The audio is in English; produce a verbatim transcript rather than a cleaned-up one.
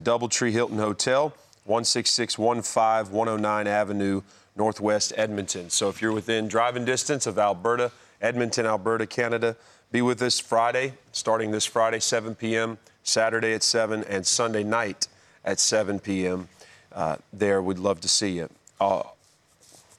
Doubletree Hilton Hotel, one six six one five one oh nine Avenue, Northwest Edmonton. So if you're within driving distance of Alberta, Edmonton, Alberta, Canada, be with us Friday, starting this Friday, seven p m, Saturday at seven, and Sunday night at seven p m Uh, there, we'd love to see you. Uh,